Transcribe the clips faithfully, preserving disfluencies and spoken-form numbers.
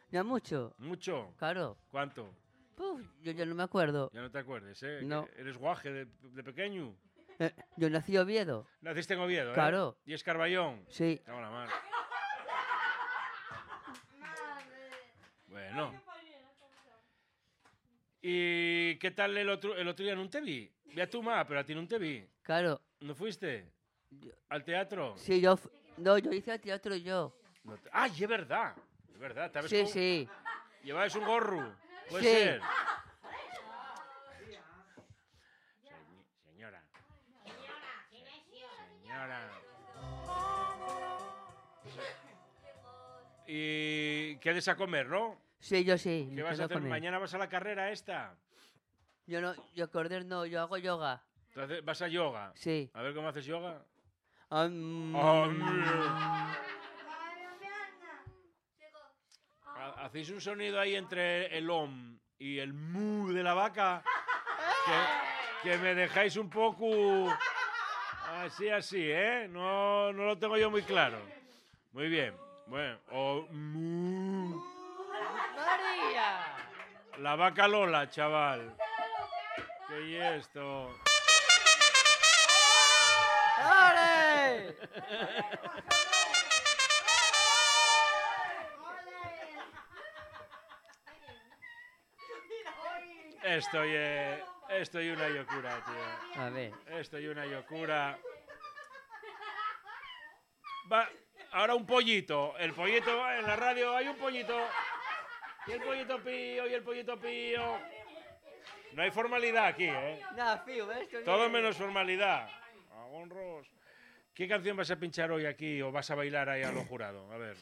Ya mucho. ¿Mucho? Claro. ¿Cuánto? Puf, yo ya no me acuerdo. Ya no te acuerdes, ¿eh? No. Que ¿Eres guaje de, de pequeño? Eh, yo nací en Oviedo. Naciste en Oviedo, ¿eh? Claro. ¿Y es Carballón? Sí. Cago en la mar. Bueno. ¿Y qué tal el otro, el otro día? ¿No te vi? Vi a tu ma, pero a ti no te vi. Claro. ¿No fuiste? Yo- ¿Al teatro? Sí, yo... fu- No, yo hice el teatro yo. No te- ¡Ay, es verdad! Es verdad. ¿Sabes Sí, cómo? sí. ¿Llevabas un gorro? ¿Puede Sí. ser? Se- Señora. Señora. ¿Y qué des a comer, no? Sí, yo sí. ¿Qué me vas a quedo hacer? con él. ¿Mañana vas a la carrera esta? Yo no, yo correr no, yo hago yoga. Entonces, ¿vas a yoga? Sí. A ver cómo haces yoga. Am- Ha- Hacéis un sonido ahí entre el om y el mu de la vaca que, que me dejáis un poco así, así, ¿eh? No, no lo tengo yo muy claro. Muy bien. Bueno, o mu. ¡María! La vaca Lola, chaval. ¿Qué es esto? ¡Ole! Esto es, esto es una locura, tío. A ver. Esto es una locura. Va, ahora un pollito. El pollito, en la radio hay un pollito. Y el pollito pío, y el pollito pío. No hay formalidad aquí, ¿eh? Nada, fío, esto Todo menos formalidad. Agonros. ¿Qué canción vas a pinchar hoy aquí o vas a bailar ahí a lo jurado? A ver.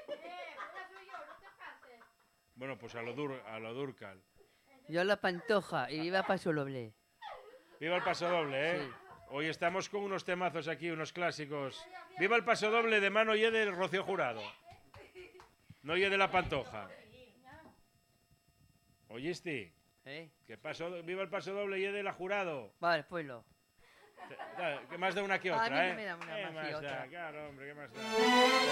Bueno, pues a lo, dur, a lo Durcal. Yo la pantoja y viva Paso Doble. Viva el paso doble, ¿eh? Sí. Hoy estamos con unos temazos aquí, unos clásicos. Viva el paso doble de mano y del Rocío Jurado. No y de la Pantoja. ¿Oíste? ¿Eh? Que paso, viva el paso doble y de la Jurado. Vale, pues lo. Te- da- Que más da una que A otra, mí no ¿eh? me da una ¿Qué más que más da? otra. Claro, hombre, ¿qué más da?